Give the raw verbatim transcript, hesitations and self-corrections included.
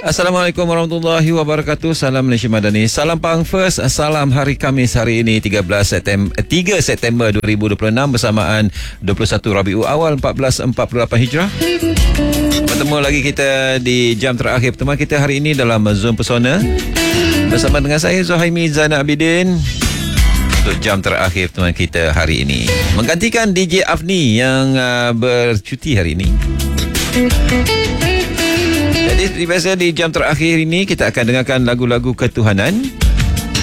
Assalamualaikum warahmatullahi wabarakatuh. Salam Malaysia Madani. Salam Pang First. Salam hari Khamis hari ini tiga belas September dua ribu dua puluh enam bersamaan dua puluh satu Rabiul Awal empat belas empat puluh lapan Hijrah. Bertemu lagi kita di jam terakhir pertemuan kita hari ini dalam Zoom Persona bersama dengan saya Zuhaimi Zainal Abidin untuk jam terakhir pertemuan kita hari ini, menggantikan D J Afni yang uh, bercuti hari ini. Jadi seperti biasa di jam terakhir ini kita akan dengarkan lagu-lagu ketuhanan.